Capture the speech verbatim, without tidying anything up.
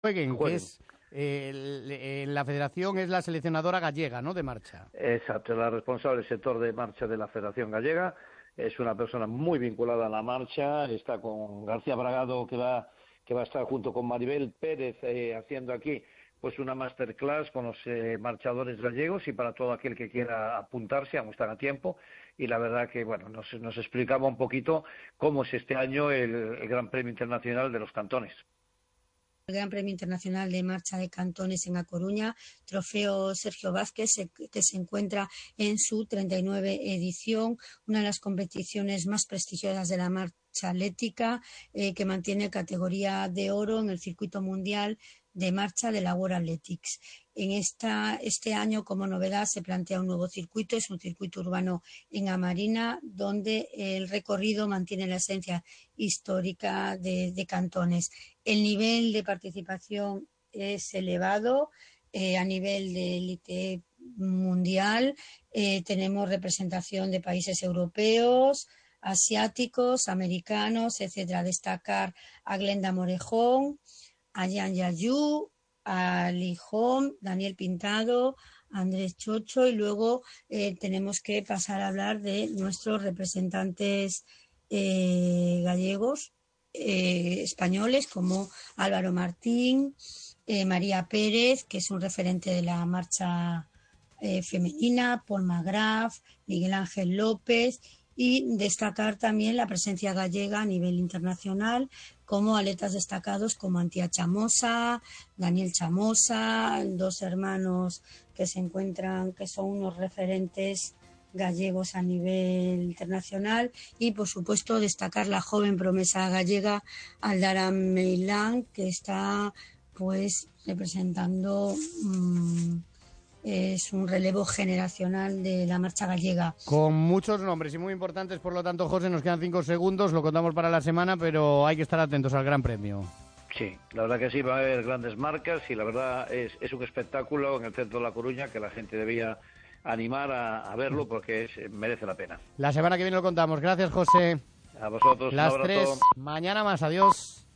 jueguen, que jueguen. es eh, el- eh, la federación es la seleccionadora gallega, ¿no?, de marcha. Exacto, la responsable del sector de marcha de la Federación Gallega es una persona muy vinculada a la marcha, está con García Bragado que va que va a estar junto con Maribel Pérez eh, haciendo aquí pues una masterclass con los eh, marchadores gallegos y para todo aquel que quiera apuntarse, aún están a tiempo, y la verdad que bueno nos, nos explicaba un poquito cómo es este año el, el Gran Premio Internacional de los Cantones. El Gran Premio Internacional de Marcha de Cantones en A Coruña, trofeo Sergio Vázquez, que se encuentra en su treinta y nueve edición, una de las competiciones más prestigiosas de la marcha atlética, eh, que mantiene categoría de oro en el circuito mundial de marcha de la World Athletics. En esta, este año, como novedad, se plantea un nuevo circuito, es un circuito urbano en Amarina, donde el recorrido mantiene la esencia histórica de, de Cantones. El nivel de participación es elevado, eh, a nivel de élite mundial. Eh, tenemos representación de países europeos, asiáticos, americanos, etcétera. Destacar a Glenda Morejón, a Yan Yayu, a Lijón, Daniel Pintado, Andrés Chocho, y luego eh, tenemos que pasar a hablar de nuestros representantes eh, gallegos, eh, españoles, como Álvaro Martín, eh, María Pérez, que es un referente de la marcha eh, femenina, Paul Magraf, Miguel Ángel López, y destacar también la presencia gallega a nivel internacional, como atletas destacados como Antía Chamosa, Daniel Chamosa, dos hermanos que se encuentran, que son unos referentes gallegos a nivel internacional, y por supuesto destacar la joven promesa gallega Aldara Meilán, que está pues representando mmm, es un relevo generacional de la marcha gallega. Con muchos nombres y muy importantes, por lo tanto, José, nos quedan cinco segundos, lo contamos para la semana, pero hay que estar atentos al Gran Premio. Sí, la verdad que sí, va a haber grandes marcas y la verdad es, es un espectáculo en el centro de La Coruña que la gente debía animar a, a verlo porque es, merece la pena. La semana que viene lo contamos. Gracias, José. A vosotros, Las un abrazo. tres, mañana más, adiós.